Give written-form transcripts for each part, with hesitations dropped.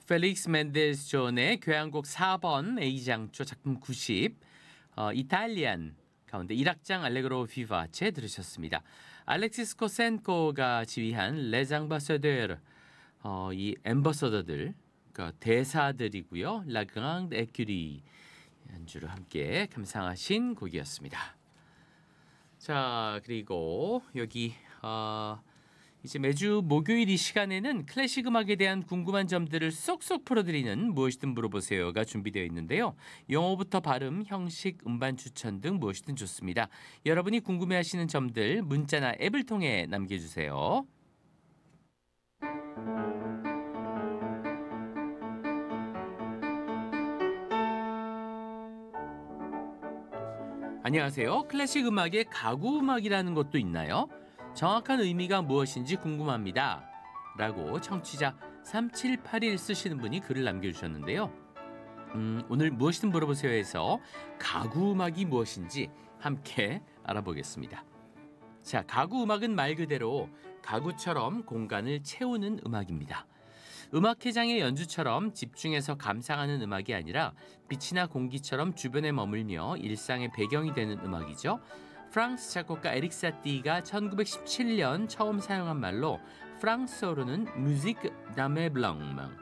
펠릭스 멘데스 존의 교향곡 4번 A장조 작품 90 이탈리안 가운데 1악장 알레그로 비바체 들으셨습니다. 알렉시스 코센코가 지휘한 레장바세데르 이 엠버서더들 그러니까 대사들이고요. 라그랑드 에큐리 연주를 함께 감상하신 곡이었습니다. 자, 그리고 여기 이제 매주 목요일 이 시간에는 클래식 음악에 대한 궁금한 점들을 쏙쏙 풀어드리는 무엇이든 물어보세요가 준비되어 있는데요. 영어부터 발음, 형식, 음반 추천 등 무엇이든 좋습니다. 여러분이 궁금해하시는 점들 문자나 앱을 통해 남겨주세요. 안녕하세요. 클래식 음악에 가구 음악이라는 것도 있나요? 정확한 의미가 무엇인지 궁금합니다. 라고 청취자 3781 쓰시는 분이 글을 남겨주셨는데요. 오늘 무엇이든 물어보세요에서 가구 음악이 무엇인지 함께 알아보겠습니다. 자, 가구 음악은 말 그대로 가구처럼 공간을 채우는 음악입니다. 음악회장의 연주처럼 집중해서 감상하는 음악이 아니라 빛이나 공기처럼 주변에 머물며 일상의 배경이 되는 음악이죠. 프랑스 작곡가 에릭 사티가 1917년 처음 사용한 말로 프랑스어로는 musique d'ameublement.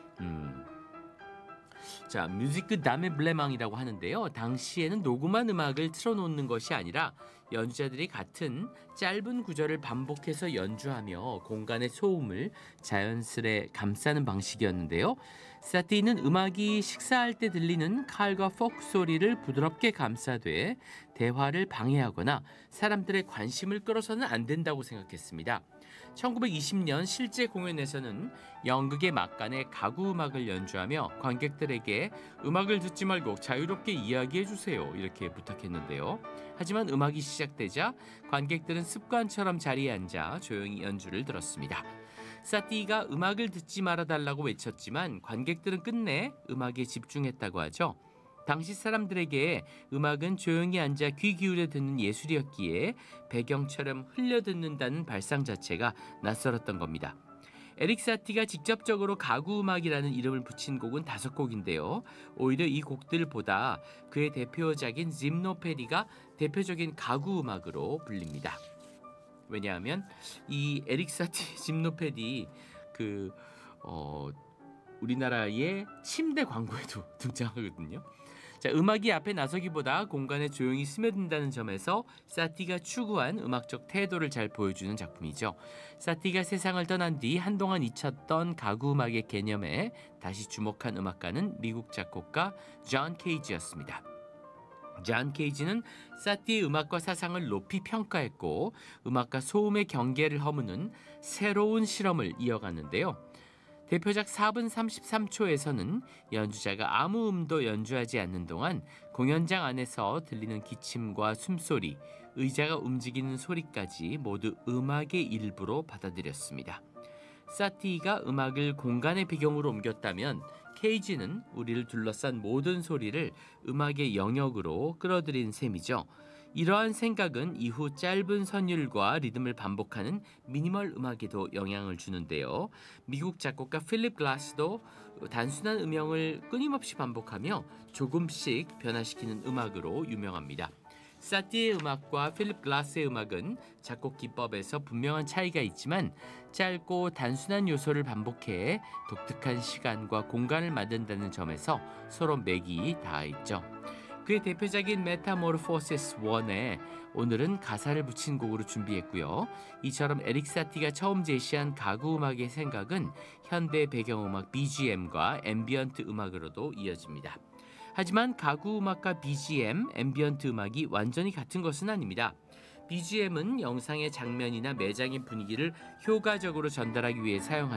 자, 뮤지크 다메 블레망이라고 하는데요. 당시에는 녹음한 음악을 틀어놓는 것이 아니라 연주자들이 같은 짧은 구절을 반복해서 연주하며 공간의 소음을 자연스레 감싸는 방식이었는데요. 사티는 음악이 식사할 때 들리는 칼과 포크 소리를 부드럽게 감싸되 대화를 방해하거나 사람들의 관심을 끌어서는 안 된다고 생각했습니다. 1920년 실제 공연에서는 연극의 막간에 가구 음악을 연주하며 관객들에게 음악을 듣지 말고 자유롭게 이야기해 주세요 이렇게 부탁했는데요. 하지만 음악이 시작되자 관객들은 습관처럼 자리에 앉아 조용히 연주를 들었습니다. 사티가 음악을 듣지 말아달라고 외쳤지만 관객들은 끝내 음악에 집중했다고 하죠. 당시 사람들에게 음악은 조용히 앉아 귀 기울여 듣는 예술이었기에 배경처럼 흘려듣는다는 발상 자체가 낯설었던 겁니다. 에릭 사티가 직접적으로 가구 음악이라는 이름을 붙인 곡은 5곡인데요. 오히려 이 곡들보다 그의 대표작인 짐노페디가 대표적인 가구 음악으로 불립니다. 왜냐하면 이 에릭 사티 짐노페디 우리나라의 침대 광고에도 등장하거든요. 자, 음악이 앞에 나서기보다 공간에 조용히 스며든다는 점에서 사티가 추구한 음악적 태도를 잘 보여주는 작품이죠. 사티가 세상을 떠난 뒤 한동안 잊혔던 가구 음악의 개념에 다시 주목한 음악가는 미국 작곡가 존 케이지였습니다. 존 케이지는 사티의 음악과 사상을 높이 평가했고 음악과 소음의 경계를 허무는 새로운 실험을 이어갔는데요. 대표작 4분 33초에서는 연주자가 아무 음도 연주하지 않는 동안 공연장 안에서 들리는 기침과 숨소리, 의자가 움직이는 소리까지 모두 음악의 일부로 받아들였습니다. 사티가 음악을 공간의 배경으로 옮겼다면 케이지는 우리를 둘러싼 모든 소리를 음악의 영역으로 끌어들인 셈이죠. 이러한 생각은 이후 짧은 선율과 리듬을 반복하는 미니멀 음악에도 영향을 주는데요. 미국 작곡가 필립 글라스도 단순한 음영을 끊임없이 반복하며 조금씩 변화시키는 음악으로 유명합니다. 사티의 음악과 필립 글라스의 음악은 작곡 기법에서 분명한 차이가 있지만 짧고 단순한 요소를 반복해 독특한 시간과 공간을 만든다는 점에서 서로 맥이 닿아있죠. 그의 대표작인 메타모르포시스 1에 오늘은 가사를 붙인 곡으로 준비했고요. 이처럼 에릭 사티가 처음 제시한 가구 음악의 생각은 현대 배경음악 BGM과 앰비언트 음악으로도 이어집니다. 하지만 가구 음악과 BGM, 앰비언트 음악이 완전히 같은 것은 아닙니다. BGM은 영상의 장면이나 매장의 분위기를 효과적으로 전달하기 위해 사용하는